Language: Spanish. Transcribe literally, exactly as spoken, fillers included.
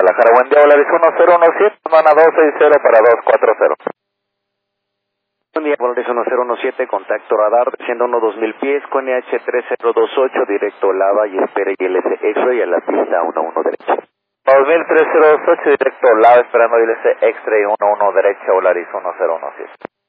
Guadalajara. Buen día, Volaris uno cero uno siete, Mana dos seis cero para dos cuatro cero. Buen día, Volaris uno cero uno siete, contacto radar, desciendo uno dos mil pies con E H tres cero dos ocho, directo Lava y espere I L S X-Ray a la pista uno uno derecha. dos mil tres cero dos ocho, directo Lava, esperando I L S X-Ray uno uno derecha, Volaris uno cero uno siete.